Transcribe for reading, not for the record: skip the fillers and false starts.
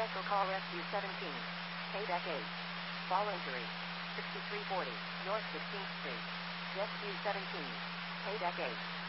Special call SU-17. Payback 8. Fall injury. 6340 North 16th Street. SU-17. Payback 8.